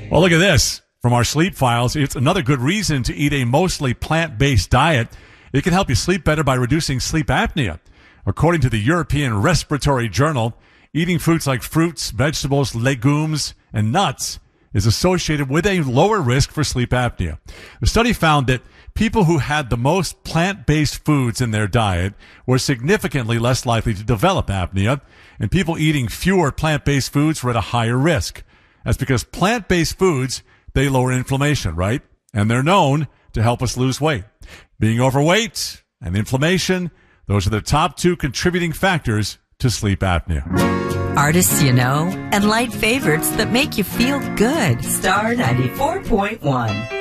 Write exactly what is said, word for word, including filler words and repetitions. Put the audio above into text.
Well, look at this. From our sleep files, it's another good reason to eat a mostly plant-based diet. It can help you sleep better by reducing sleep apnea. According to the European Respiratory Journal, eating foods like fruits, vegetables, legumes, and nuts is associated with a lower risk for sleep apnea. The study found that people who had the most plant-based foods in their diet were significantly less likely to develop apnea, and people eating fewer plant-based foods were at a higher risk. That's because plant-based foods, they lower inflammation, right? And they're known to help us lose weight. Being overweight and inflammation, those are the top two contributing factors to sleep apnea. Artists you know and light favorites that make you feel good. Star ninety-four point one.